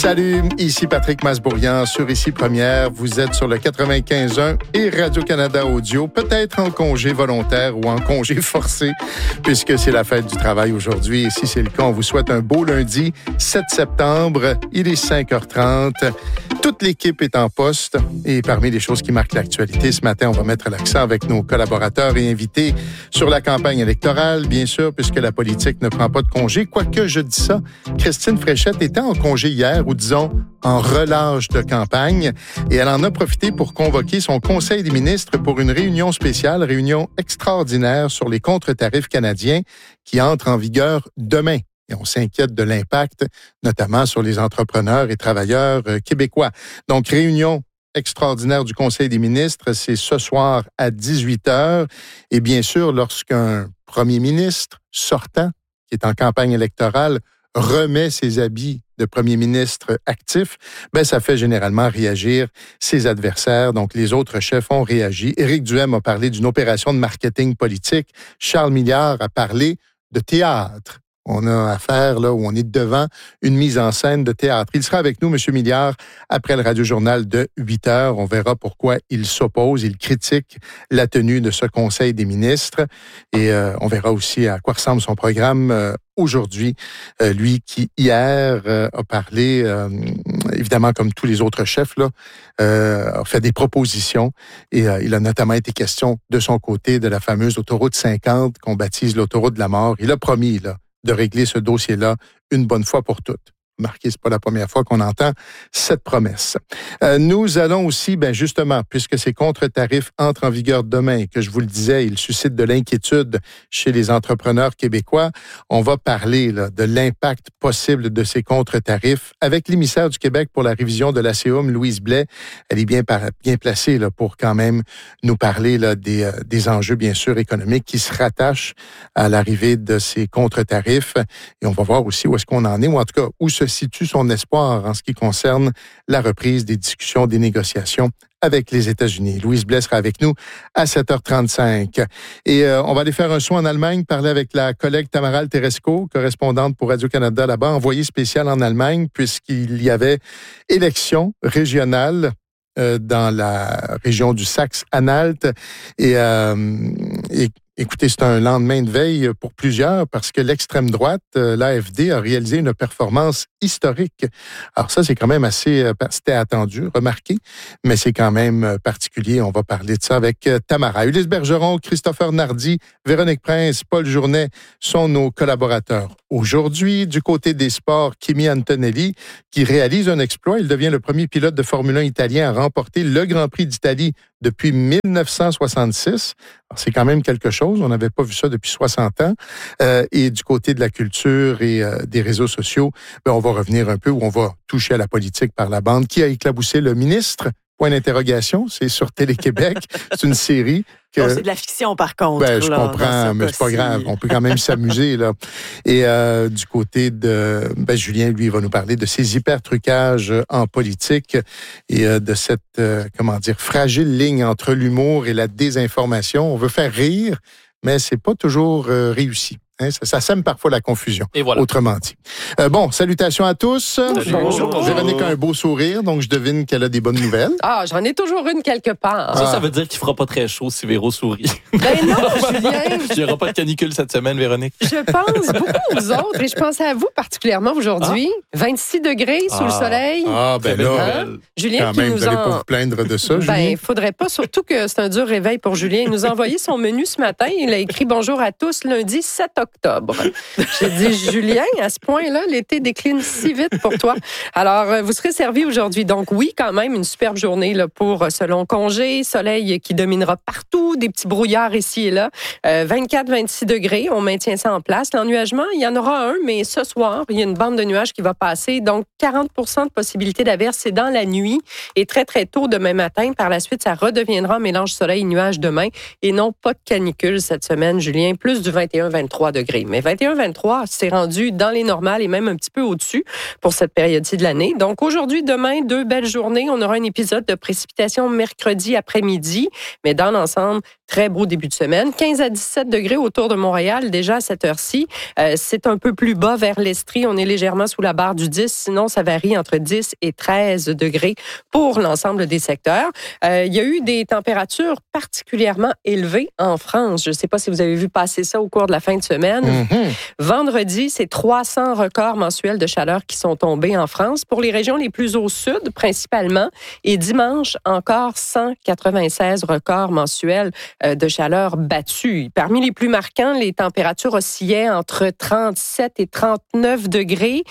Salut, ici Patrick Masbourian sur Ici Première. Vous êtes sur le 95.1 et Radio-Canada Audio, peut-être en congé volontaire ou en congé forcé, puisque c'est la fête du travail aujourd'hui. Et si c'est le cas, on vous souhaite un beau lundi, 7 septembre. Il est 5h30. Toute l'équipe est en poste. Et parmi les choses qui marquent l'actualité, ce matin, on va mettre l'accent avec nos collaborateurs et invités sur la campagne électorale, bien sûr, puisque la politique ne prend pas de congé. Quoique je dis ça, Christine Fréchette était en congé hier, ou disons en relâche de campagne, et elle en a profité pour convoquer son Conseil des ministres pour une réunion spéciale, réunion extraordinaire sur les contre-tarifs canadiens qui entrent en vigueur demain. Et on s'inquiète de l'impact, notamment sur les entrepreneurs et travailleurs québécois. Donc, réunion extraordinaire du Conseil des ministres, c'est ce soir à 18h. Et bien sûr, lorsqu'un premier ministre sortant, qui est en campagne électorale, remet ses habits de premier ministre actif, ça fait généralement réagir ses adversaires. Donc, les autres chefs ont réagi. Éric Duhem a parlé d'une opération de marketing politique. Charles Milliard a parlé de théâtre. On a affaire là où on est devant une mise en scène de théâtre. Il sera avec nous, M. Milliard, après le radiojournal de 8h. On verra pourquoi il s'oppose, il critique la tenue de ce Conseil des ministres. Et on verra aussi à quoi ressemble son programme aujourd'hui. Lui qui, hier, a parlé, évidemment, comme tous les autres chefs, là, a fait des propositions. Et il a notamment été question, de son côté, de la fameuse autoroute 50 qu'on baptise l'autoroute de la mort. Il a promis, là, de régler ce dossier-là une bonne fois pour toutes. Remarquez, c'est pas la première fois qu'on entend cette promesse. Nous allons aussi, justement, puisque ces contre-tarifs entrent en vigueur demain et que je vous le disais, ils suscitent de l'inquiétude chez les entrepreneurs québécois, on va parler là, de l'impact possible de ces contre-tarifs avec l'émissaire du Québec pour la révision de l'ACOM, Louise Blais. Elle est bien placée là, pour quand même nous parler là, des enjeux, bien sûr, économiques qui se rattachent à l'arrivée de ces contre-tarifs. Et on va voir aussi où est-ce qu'on en est, ou en tout cas, où se situe son espoir en ce qui concerne la reprise des discussions, des négociations avec les États-Unis. Louise Blais sera avec nous à 7h35. Et on va aller faire un saut en Allemagne, parler avec la collègue Tamara Teresko, correspondante pour Radio-Canada là-bas, envoyée spéciale en Allemagne, puisqu'il y avait élection régionale dans la région du Saxe-Anhalt. Et écoutez, c'est un lendemain de veille pour plusieurs parce que l'extrême droite, l'AfD, a réalisé une performance historique. Alors ça, c'est quand même c'était attendu, remarqué, mais c'est quand même particulier. On va parler de ça avec Tamara. Ulysse Bergeron, Christopher Nardi, Véronique Prince, Paul Journet sont nos collaborateurs. Aujourd'hui, du côté des sports, Kimi Antonelli, qui réalise un exploit. Il devient le premier pilote de Formule 1 italien à remporter le Grand Prix d'Italie depuis 1966. Alors, c'est quand même quelque chose. On n'avait pas vu ça depuis 60 ans. Et du côté de la culture et des réseaux sociaux, on va revenir un peu, où on va toucher à la politique par la bande. Qui a éclaboussé le ministre? Point d'interrogation. C'est sur Télé-Québec. C'est une série. Non, c'est de la fiction, par contre. Je comprends, mais c'est pas grave. On peut quand même s'amuser, là. Et du côté de Julien, lui, il va nous parler de ses hyper-trucages en politique et de cette, fragile ligne entre l'humour et la désinformation. On veut faire rire, mais c'est pas toujours réussi. Ça sème parfois la confusion, et voilà. Autrement dit. Salutations à tous. Bonjour. Véronique a un beau sourire, donc je devine qu'elle a des bonnes nouvelles. Ah, j'en ai toujours une quelque part. Ça veut dire qu'il fera pas très chaud si Véro sourit. Ben non, Julien. Il n'y aura pas de canicule cette semaine, Véronique. Je pense beaucoup aux autres et je pensais à vous particulièrement aujourd'hui. 26 degrés sous le soleil. Ah, ben là, Julien quand qui même, nous vous allez pas vous plaindre de ça, Julien? Ben, faudrait pas, surtout que c'est un dur réveil pour Julien. Il nous a envoyé son menu ce matin. Il a écrit « Bonjour à tous, lundi 7 octobre. J'ai dit, Julien, à ce point-là, l'été décline si vite pour toi. Alors, vous serez servi aujourd'hui. Donc, oui, quand même, une superbe journée là, pour ce long congé. Soleil qui dominera partout, des petits brouillards ici et là. 24-26 degrés, on maintient ça en place. L'ennuagement, il y en aura un, mais ce soir, il y a une bande de nuages qui va passer. Donc, 40 de possibilité d'averse, c'est dans la nuit et très, très tôt demain matin. Par la suite, ça redeviendra un mélange soleil-nuage demain et non pas de canicule cette semaine, Julien. Plus du 21-23 degrés. Mais 21-23, c'est rendu dans les normales et même un petit peu au-dessus pour cette période-ci de l'année. Donc aujourd'hui, demain, 2 belles journées. On aura un épisode de précipitation mercredi après-midi, mais dans l'ensemble, Très beau début de semaine. 15 à 17 degrés autour de Montréal, déjà à cette heure-ci. C'est un peu plus bas vers l'Estrie. On est légèrement sous la barre du 10. Sinon, ça varie entre 10 et 13 degrés pour l'ensemble des secteurs. Il y a eu des températures particulièrement élevées en France. Je ne sais pas si vous avez vu passer ça au cours de la fin de semaine. Vendredi, c'est 300 records mensuels de chaleur qui sont tombés en France pour les régions les plus au sud, principalement. Et dimanche, encore 196 records mensuels de chaleur battus. Parmi les plus marquants, les températures oscillaient entre 37 et 39 degrés.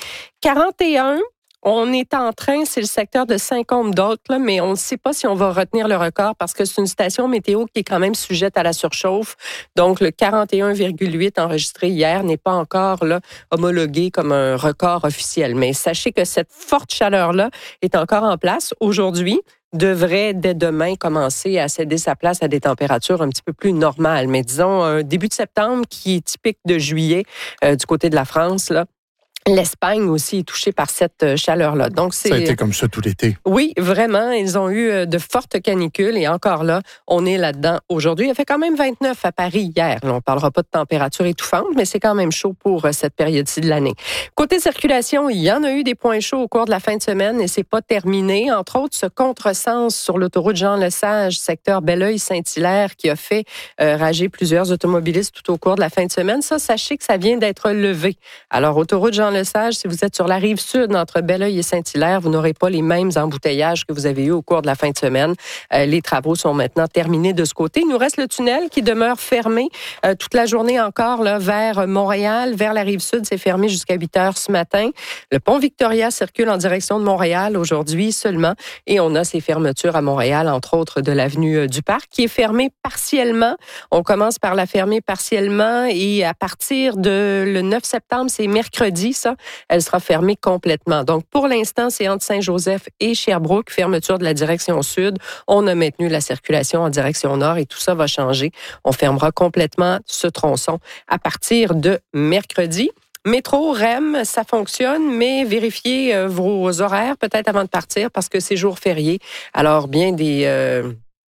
41, on est en train, c'est le secteur de Saint-Côme-d'Autre, là, mais on ne sait pas si on va retenir le record parce que c'est une station météo qui est quand même sujette à la surchauffe. Donc, le 41,8 enregistré hier n'est pas encore là, homologué comme un record officiel. Mais sachez que cette forte chaleur-là est encore en place aujourd'hui. Devrait, dès demain, commencer à céder sa place à des températures un petit peu plus normales. Mais disons, un début de septembre qui est typique de juillet du côté de la France, là. L'Espagne aussi est touchée par cette chaleur-là. Donc, ça a été comme ça tout l'été. Oui, vraiment. Ils ont eu de fortes canicules et encore là, on est là-dedans aujourd'hui. Il a fait quand même 29 à Paris hier. Là, on ne parlera pas de température étouffante, mais c'est quand même chaud pour cette période-ci de l'année. Côté circulation, il y en a eu des points chauds au cours de la fin de semaine et c'est pas terminé. Entre autres, ce contresens sur l'autoroute Jean-Lesage, secteur Belleuil-Saint-Hilaire, qui a fait rager plusieurs automobilistes tout au cours de la fin de semaine. Ça, sachez que ça vient d'être levé. Alors, autoroute Jean-Lesage, si vous êtes sur la rive sud entre Belleuil et Saint-Hilaire, vous n'aurez pas les mêmes embouteillages que vous avez eu au cours de la fin de semaine. Les travaux sont maintenant terminés de ce côté. Il nous reste le tunnel qui demeure fermé toute la journée encore là, vers Montréal, vers la rive sud. C'est fermé jusqu'à 8 heures ce matin. Le pont Victoria circule en direction de Montréal aujourd'hui seulement et on a ces fermetures à Montréal, entre autres de l'avenue du Parc, qui est fermée partiellement. On commence par la fermer partiellement et à partir de le 9 septembre, c'est mercredi, ça, elle sera fermée complètement. Donc, pour l'instant, c'est entre Saint-Joseph et Sherbrooke, fermeture de la direction sud. On a maintenu la circulation en direction nord et tout ça va changer. On fermera complètement ce tronçon à partir de mercredi. Métro, REM, ça fonctionne, mais vérifiez vos horaires peut-être avant de partir parce que c'est jour férié. Alors, bien des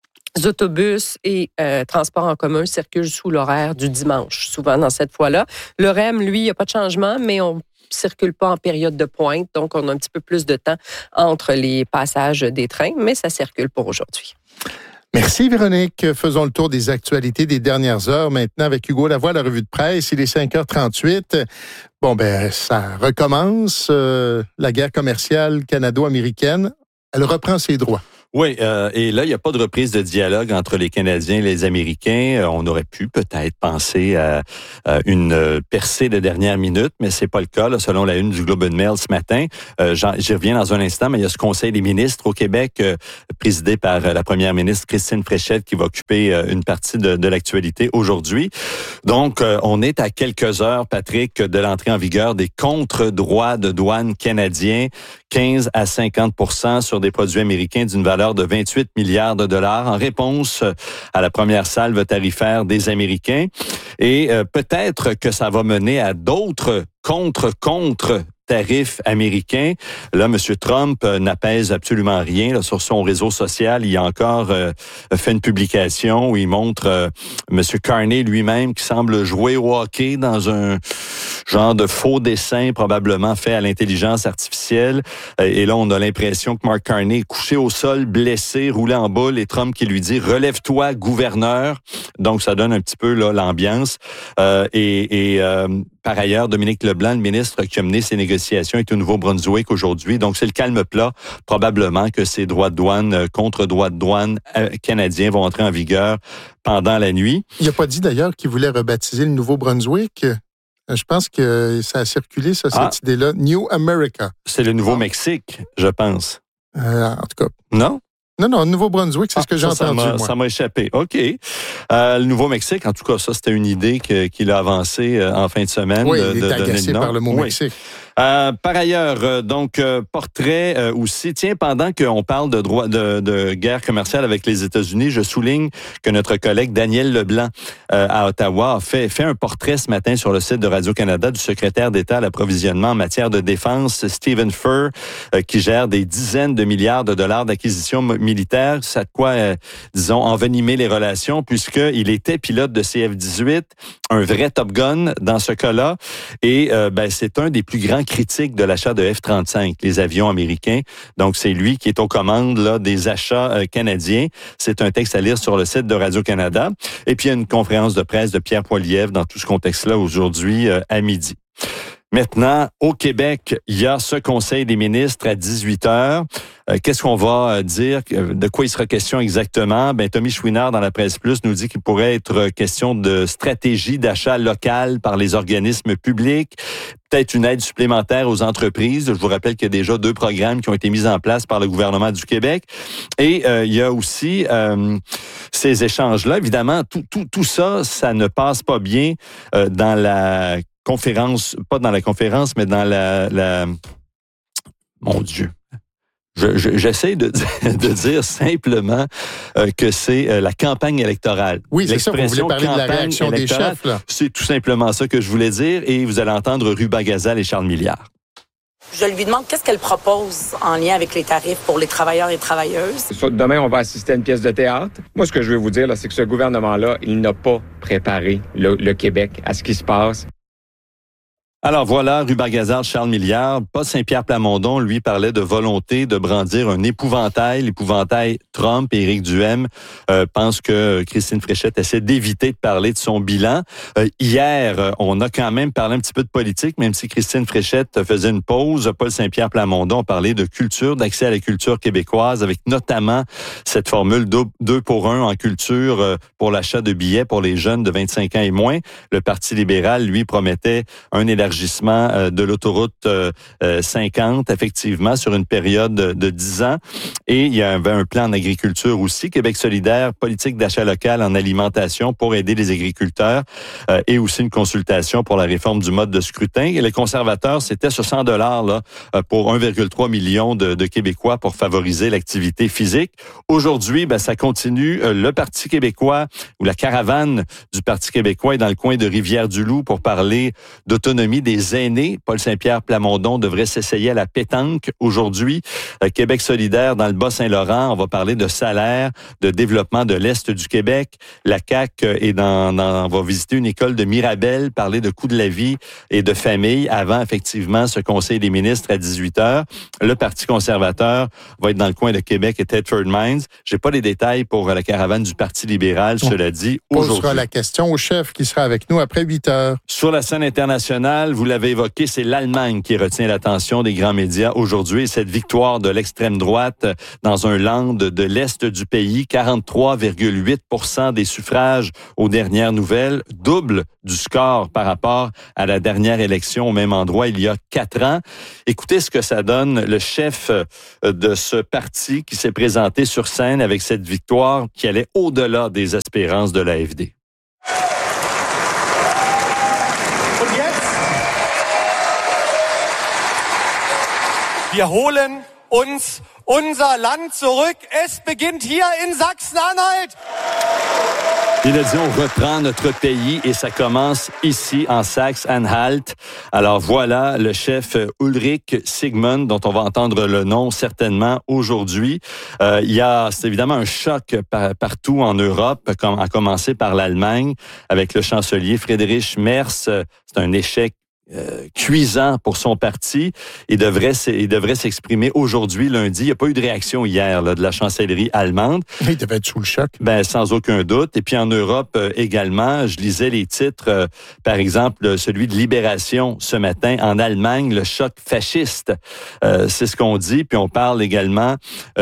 autobus et transports en commun circulent sous l'horaire du dimanche, souvent dans cette fois-là. Le REM, lui, il n'y a pas de changement, mais on circule pas en période de pointe, donc on a un petit peu plus de temps entre les passages des trains, mais ça circule pour aujourd'hui. Merci Véronique. Faisons le tour des actualités des dernières heures maintenant avec Hugo Lavoie, la revue de presse. Il est 5h38. Bon, ça recommence. La guerre commerciale canado-américaine, elle reprend ses droits. Oui, et là, il n'y a pas de reprise de dialogue entre les Canadiens et les Américains. On aurait pu peut-être penser à une percée de dernière minute, mais c'est pas le cas, là, selon la une du Globe and Mail ce matin. J'y reviens dans un instant, mais il y a ce Conseil des ministres au Québec, présidé par la première ministre Christine Fréchette, qui va occuper une partie de l'actualité aujourd'hui. Donc, on est à quelques heures, Patrick, de l'entrée en vigueur des contre-droits de douane canadiens, 15 à 50% sur des produits américains d'une valeur de 28 milliards de dollars en réponse à la première salve tarifaire des Américains. Et peut-être que ça va mener à d'autres tarifs américains. Là, M. Trump n'apaise absolument rien. Là, sur son réseau social, il a encore fait une publication où il montre M. Carney lui-même qui semble jouer au hockey dans un genre de faux dessin probablement fait à l'intelligence artificielle. Et là, on a l'impression que Mark Carney est couché au sol, blessé, roulé en boule, et Trump qui lui dit « Relève-toi, gouverneur ». Donc, ça donne un petit peu là l'ambiance. Par ailleurs, Dominique Leblanc, le ministre qui a mené ces négociations, est au Nouveau-Brunswick aujourd'hui. Donc, c'est le calme plat. Probablement que ces droits de douane, contre-droits de douane canadiens vont entrer en vigueur pendant la nuit. Il n'a pas dit d'ailleurs qu'il voulait rebaptiser le Nouveau-Brunswick. Je pense que ça a circulé, ça, cette idée-là. New America. C'est le Nouveau-Mexique, je pense. En tout cas. Non? Non, Nouveau-Brunswick, c'est ce que j'ai entendu, moi. Ça m'a échappé. OK. Le Nouveau-Mexique, en tout cas, ça, c'était une idée qu'il a avancée en fin de semaine. Oui, il est agacé par le mot Mexique. Par ailleurs, portrait aussi. Tiens, pendant qu'on parle de guerre commerciale avec les États-Unis, je souligne que notre collègue Daniel Leblanc à Ottawa a fait un portrait ce matin sur le site de Radio-Canada du secrétaire d'État à l'approvisionnement en matière de défense, Stephen Furr, qui gère des dizaines de milliards de dollars d'acquisitions militaires. Ça a de quoi, disons, envenimer les relations, puisqu'il était pilote de CF-18, un vrai Top Gun dans ce cas-là, et c'est un des plus grands critiques de l'achat de F-35, les avions américains. Donc, c'est lui qui est aux commandes là, des achats canadiens. C'est un texte à lire sur le site de Radio-Canada. Et puis, il y a une conférence de presse de Pierre Poilievre dans tout ce contexte-là aujourd'hui à midi. Maintenant, au Québec, il y a ce Conseil des ministres à 18h. Qu'est-ce qu'on va dire? De quoi il sera question exactement? Tommy Chouinard, dans la Presse Plus, nous dit qu'il pourrait être question de stratégie d'achat local par les organismes publics, peut-être une aide supplémentaire aux entreprises. Je vous rappelle qu'il y a déjà 2 programmes qui ont été mis en place par le gouvernement du Québec. Et il y a aussi ces échanges-là. Évidemment, tout ça, ça ne passe pas bien dans la conférence, pas dans la conférence, mais dans la mon Dieu. J'essaie de dire simplement que c'est la campagne électorale. Oui, c'est ça, vous voulez parler de la réaction des chefs, là. C'est tout simplement ça que je voulais dire, et vous allez entendre Ruba Gazal et Charles Milliard. Je lui demande qu'est-ce qu'elle propose en lien avec les tarifs pour les travailleurs et travailleuses. Demain, on va assister à une pièce de théâtre. Moi, ce que je veux vous dire, là, c'est que ce gouvernement-là, il n'a pas préparé le Québec à ce qui se passe. Alors voilà, Ruba Gazal, Charles Milliard. Pas Saint-Pierre Plamondon, lui, parlait de volonté de brandir un épouvantail. L'épouvantail Trump et Éric Duhem pensent que Christine Fréchette essaie d'éviter de parler de son bilan. Hier, on a quand même parlé un petit peu de politique, même si Christine Fréchette faisait une pause. Paul Saint-Pierre Plamondon parlait de culture, d'accès à la culture québécoise, avec notamment cette formule 2 pour 1 en culture pour l'achat de billets pour les jeunes de 25 ans et moins. Le Parti libéral, lui, promettait un élargissement de l'autoroute 50, effectivement, sur une période de 10 ans. Et il y avait un plan en agriculture aussi. Québec solidaire, politique d'achat local en alimentation pour aider les agriculteurs et aussi une consultation pour la réforme du mode de scrutin. Et les conservateurs, c'était ce 100 $ là, pour 1,3 million de Québécois pour favoriser l'activité physique. Aujourd'hui, ça continue. Le Parti québécois ou la caravane du Parti québécois est dans le coin de Rivière-du-Loup pour parler d'autonomie des aînés. Paul Saint-Pierre Plamondon devrait s'essayer à la pétanque aujourd'hui. Québec solidaire dans le Bas-Saint-Laurent, on va parler de salaire, de développement de l'Est du Québec. La CAQ on va visiter une école de Mirabel, parler de coût de la vie et de famille avant effectivement ce Conseil des ministres à 18h. Le Parti conservateur va être dans le coin de Québec et Thetford Mines. J'ai pas les détails pour la caravane du Parti libéral, cela dit, aujourd'hui. On posera la question au chef qui sera avec nous après 8h. Sur la scène internationale, vous l'avez évoqué, c'est l'Allemagne qui retient l'attention des grands médias aujourd'hui. Cette victoire de l'extrême droite dans un land de l'Est du pays, 43,8% des suffrages aux dernières nouvelles, double du score par rapport à la dernière élection au même endroit il y a 4 ans. Écoutez ce que ça donne, le chef de ce parti qui s'est présenté sur scène avec cette victoire qui allait au-delà des espérances de l'AfD. Wir holen uns unser Land zurück. Es beginnt hier in Sachsen-Anhalt. Il a dit, on reprend notre pays et ça commence ici, en Saxe-Anhalt. Alors voilà le chef Ulrich Sigmund, dont on va entendre le nom certainement aujourd'hui. C'est évidemment un choc partout en Europe, à commencer par l'Allemagne, avec le chancelier Friedrich Merz. C'est un échec cuisant pour son parti. Il devrait s'exprimer aujourd'hui, lundi. Il n'y a pas eu de réaction hier de la chancellerie allemande. Il devait être sous le choc. Sans aucun doute. Et puis en Europe également, je lisais les titres, par exemple, celui de Libération ce matin. En Allemagne, le choc fasciste. C'est ce qu'on dit. Puis on parle également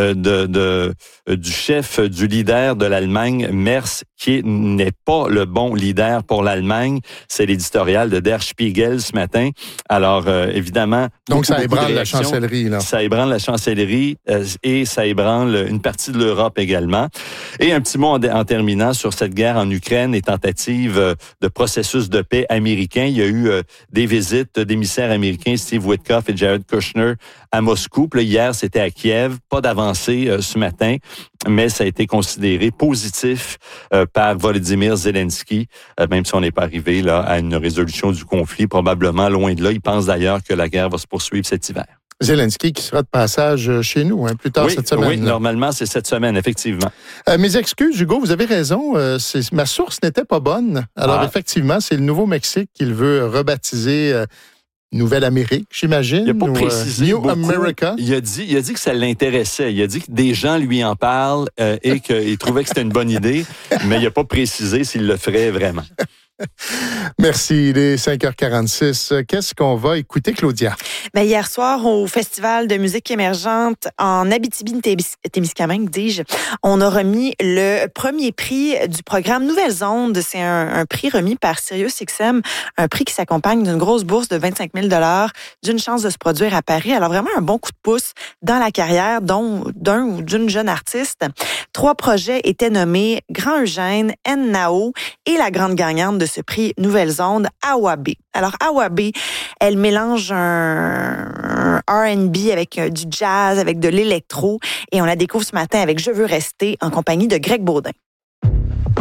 du chef, du leader de l'Allemagne, Merz, qui n'est pas le bon leader pour l'Allemagne. C'est l'éditorial de Der Spiegel ce matin. Alors, évidemment... Donc, ça ébranle la réactions. chancellerie, là. Ça ébranle la chancellerie et ça ébranle une partie de l'Europe également. Et un petit mot en terminant sur cette guerre en Ukraine et tentative de processus de paix américain. Il y a eu des visites d'émissaires américains, Steve Witkoff et Jared Kushner, à Moscou. Puis là, hier, c'était à Kiev. Pas d'avancée ce matin, mais ça a été considéré positif par Volodymyr Zelensky, même si on n'est pas arrivé là à une résolution du conflit, probablement loin de là. Il pense d'ailleurs que la guerre va se poursuivre cet hiver. Zelensky qui sera de passage chez nous plus tard cette semaine. Oui, normalement, c'est cette semaine, effectivement. Mes excuses, Hugo, vous avez raison. Ma source n'était pas bonne. Alors, effectivement, c'est le Nouveau-Mexique qu'il veut rebaptiser Nouvelle-Amérique, j'imagine. Il n'a pas précisé New beaucoup. America. Il a dit que ça l'intéressait. Il a dit que des gens lui en parlent et qu'il trouvait que c'était une bonne idée, mais il n'a pas précisé s'il le ferait vraiment. Merci. Il est 5h46. Qu'est-ce qu'on va écouter, Claudia? Ben, hier soir, au Festival de musique émergente en Abitibi-Témiscamingue, dis-je, on a remis le premier prix du programme Nouvelles Ondes. C'est un prix remis par SiriusXM, un prix qui s'accompagne d'une grosse bourse de 25 000 $, d'une chance de se produire à Paris. Alors vraiment un bon coup de pouce dans la carrière d'un ou d'une jeune artiste. 3 projets étaient nommés Grand Eugène, N-Nao et la grande gagnante de ce prix Nouvelles Ondes, Awabe. Alors, Awabe, elle mélange un R&B avec du jazz, avec de l'électro, et on la découvre ce matin avec Je veux rester en compagnie de Greg Baudin.